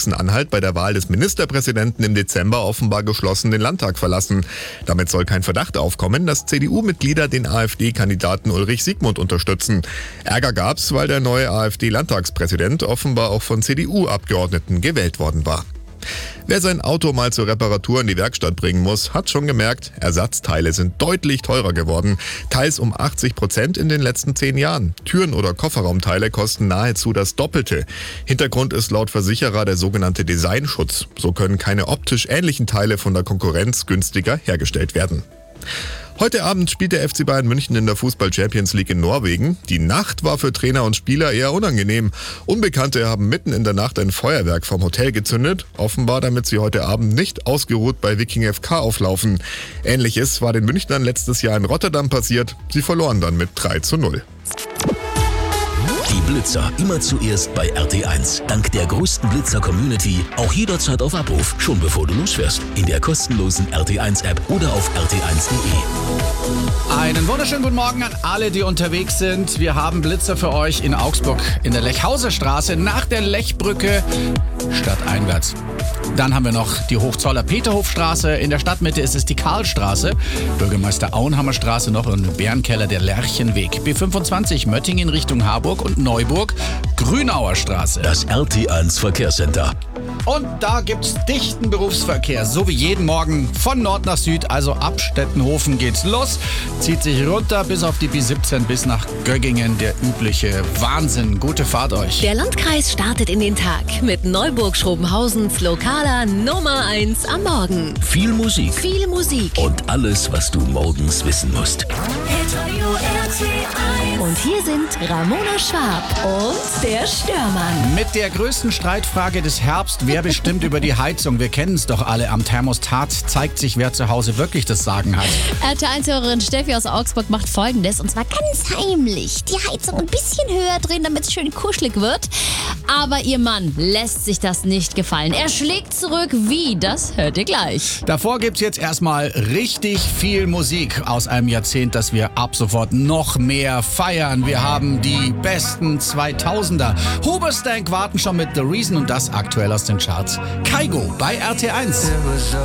Sachsen-Anhalt bei der Wahl des Ministerpräsidenten im Dezember offenbar geschlossen den Landtag verlassen. Damit soll kein Verdacht aufkommen, dass CDU-Mitglieder den AfD-Kandidaten Ulrich Siegmund unterstützen. Ärger gab's, weil der neue AfD-Landtagspräsident offenbar auch von CDU-Abgeordneten gewählt worden war. Wer sein Auto mal zur Reparatur in die Werkstatt bringen muss, hat schon gemerkt, Ersatzteile sind deutlich teurer geworden. Teils um 80% in den letzten 10 Jahren. Türen oder Kofferraumteile kosten nahezu das Doppelte. Hintergrund ist laut Versicherer der sogenannte Designschutz. So können keine optisch ähnlichen Teile von der Konkurrenz günstiger hergestellt werden. Heute Abend spielt der FC Bayern München in der Fußball-Champions League in Norwegen. Die Nacht war für Trainer und Spieler eher unangenehm. Unbekannte haben mitten in der Nacht ein Feuerwerk vom Hotel gezündet, offenbar damit sie heute Abend nicht ausgeruht bei Viking FK auflaufen. Ähnliches war den Münchnern letztes Jahr in Rotterdam passiert. Sie verloren dann mit 3:0. Die Blitzer immer zuerst bei RT1. Dank der größten Blitzer-Community auch jederzeit auf Abruf, schon bevor du losfährst. In der kostenlosen RT1-App oder auf rt1.de. Einen wunderschönen guten Morgen an alle, die unterwegs sind. Wir haben Blitzer für euch in Augsburg in der Lechhauser Straße nach der Lechbrücke stadteinwärts. Dann haben wir noch die Hochzoller Peterhofstraße. In der Stadtmitte ist es die Karlstraße. Bürgermeister Auenhammer Straße noch und Bärenkeller der Lerchenweg. B25 Möttingen Richtung Harburg und Neuburg. Grünauer Straße. Das RT1 Verkehrscenter. Und da gibt's dichten Berufsverkehr, so wie jeden Morgen von Nord nach Süd, also ab Stettenhofen geht's los, zieht sich runter bis auf die B17 bis nach Göggingen, der übliche Wahnsinn. Gute Fahrt euch. Der Landkreis startet in den Tag mit Neuburg-Schrobenhausens lokaler Nummer 1 am Morgen. Viel Musik. Viel Musik. Und alles, was du morgens wissen musst. Und hier sind Ramona Schwab und der Störmann. Mit der größten Streitfrage des Herbst, wer bestimmt über die Heizung? Wir kennen es doch alle, am Thermostat zeigt sich, wer zu Hause wirklich das Sagen hat. RT1-Hörerin Steffi aus Augsburg macht Folgendes, und zwar ganz heimlich die Heizung ein bisschen höher drehen, damit es schön kuschelig wird. Aber ihr Mann lässt sich das nicht gefallen. Er schlägt zurück. Wie? Das hört ihr gleich. Davor gibt's jetzt erstmal richtig viel Musik aus einem Jahrzehnt, das wir ab sofort noch mehr feiern. Wir haben die besten 2000er. Hoobastank warten schon mit The Reason und das aktuell aus den Charts. Kaigo bei RT1.